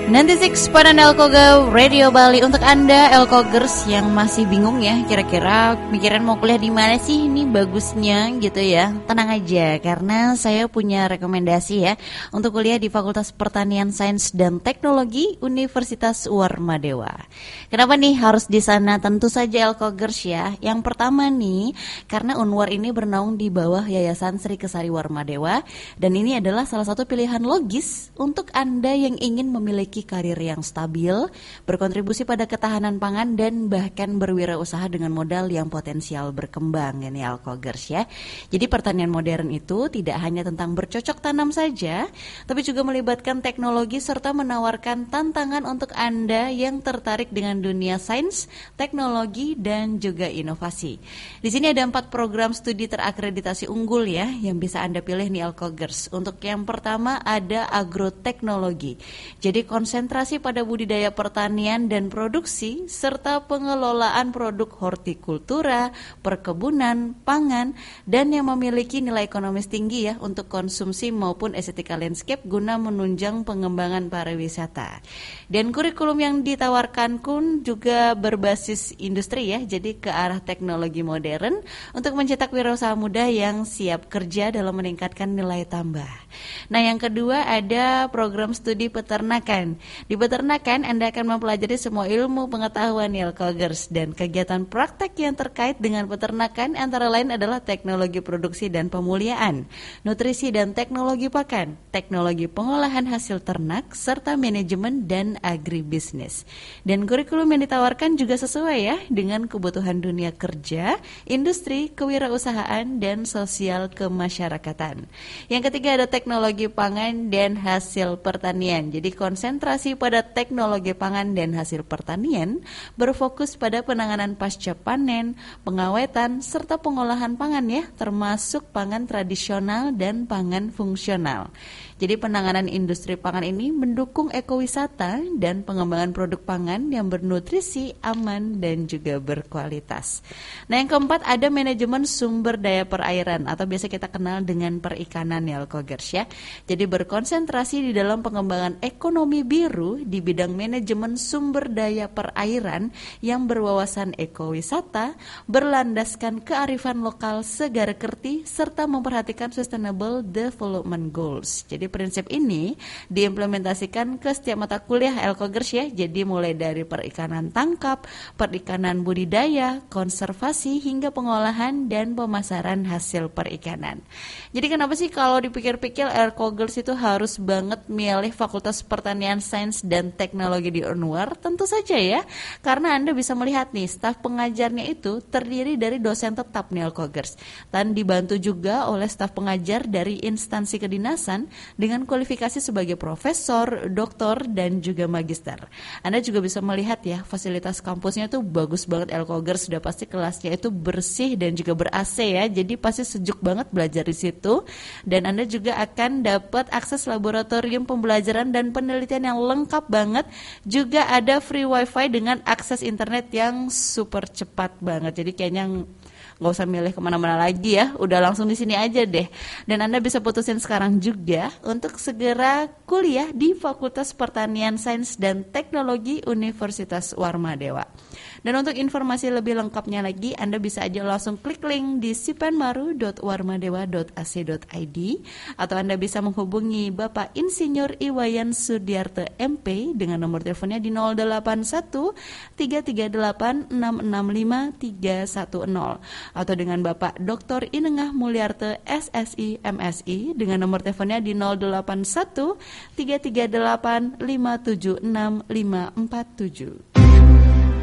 96.6 Elkoga Radio Bali. Untuk Anda Elkogers yang masih bingung ya, kira-kira pikiran mau kuliah di mana sih ini bagusnya gitu ya. Tenang aja, karena saya punya rekomendasi ya untuk kuliah di Fakultas Pertanian Sains dan Teknologi Universitas Warmadewa. Kenapa nih harus di sana? Tentu saja Elkogers ya. Yang pertama nih, karena Unwar ini bernaung di bawah Yayasan Sri Kesari Warmadewa, dan ini adalah salah satu pilihan logis untuk Anda yang ingin memiliki karir yang stabil, berkontribusi pada ketahanan pangan, dan bahkan berwirausaha dengan modal yang potensial berkembang. Ini Elkogers ya. Jadi pertanian modern itu tidak hanya tentang bercocok tanam saja, tapi juga melibatkan teknologi serta menawarkan tantangan untuk Anda yang tertarik dengan dunia sains, teknologi, dan juga inovasi. Di sini ada 4 program studi terakreditasi unggul ya yang bisa Anda pilih nih Elkogers. Untuk yang pertama ada agroteknologi. Jadi konsentrasi pada budidaya pertanian dan produksi serta pengelolaan produk hortikultura, perkebunan, pangan, dan yang memiliki nilai ekonomis tinggi ya untuk konsumsi maupun estetika landscape guna menunjang pengembangan pariwisata. Dan kurikulum yang ditawarkan pun juga berbasis industri ya, jadi ke arah teknologi modern untuk mencetak wirausaha muda yang siap kerja dalam meningkatkan nilai tambah. Nah, yang kedua ada program studi peternakan. Di peternakan Anda akan mempelajari semua ilmu pengetahuan Elkogers dan kegiatan praktek yang terkait dengan peternakan antara lain adalah teknologi produksi dan pemuliaan, nutrisi dan teknologi pakan, teknologi pengolahan hasil ternak, serta manajemen dan agribisnis. Dan kurikulum yang ditawarkan juga sesuai ya dengan kebutuhan dunia kerja, industri, kewirausahaan, dan sosial kemasyarakatan. Yang ketiga ada teknologi pangan dan hasil pertanian. Jadi konsentrasi pada teknologi pangan dan hasil pertanian berfokus pada penanganan pasca panen, pengawetan, serta pengolahan pangan ya, termasuk pangan tradisional dan pangan fungsional. Jadi penanganan industri pangan ini mendukung ekowisata dan pengembangan produk pangan yang bernutrisi, aman, dan juga berkualitas. Nah, yang keempat ada manajemen sumber daya perairan atau biasa kita kenal dengan perikanan ya Elkogers ya. Jadi berkonsentrasi di dalam pengembangan ekonomi biru di bidang manajemen sumber daya perairan yang berwawasan ekowisata, berlandaskan kearifan lokal segara kerti, serta memperhatikan Sustainable Development Goals. Jadi prinsip ini diimplementasikan ke setiap mata kuliah Elkogers ya. Jadi mulai dari perikanan tangkap, perikanan budidaya, konservasi, hingga pengolahan dan pemasaran hasil perikanan. Jadi kenapa sih kalau dipikir-pikir Elkogers itu harus banget milih Fakultas Pertanian Sains dan Teknologi di Unwar? Tentu saja ya, karena Anda bisa melihat nih staf pengajarnya itu terdiri dari dosen tetap nih Elkogers, dan dibantu juga oleh staf pengajar dari instansi kedinasan dengan kualifikasi sebagai profesor, doktor, dan juga magister. Anda juga bisa melihat ya fasilitas kampusnya tuh bagus banget Elkogers, sudah pasti kelasnya itu bersih dan juga ber-AC ya, jadi pasti sejuk banget belajar di situ. Dan Anda juga akan dapat akses laboratorium pembelajaran dan penelitian yang lengkap banget. Juga ada free wifi dengan akses internet yang super cepat banget. Jadi kayaknya nggak usah milih kemana-mana lagi ya, udah langsung di sini aja deh. Dan Anda bisa putusin sekarang juga untuk segera kuliah di Fakultas Pertanian Sains dan Teknologi Universitas Warmadewa. Dan untuk informasi lebih lengkapnya lagi, Anda bisa aja langsung klik link di sipenmaru.warmadewa.ac.id, atau Anda bisa menghubungi Bapak Insinyur Iwayan Sudiarte MP dengan nomor teleponnya di 081 338 665 310, atau dengan Bapak Dr. Inengah Mulyarte SSI MSI dengan nomor teleponnya di 081 338 576 547.